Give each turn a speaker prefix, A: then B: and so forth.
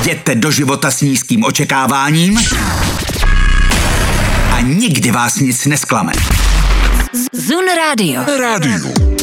A: Jděte do života s nízkým očekáváním a nikdy vás nic nesklame.
B: Zun Radio.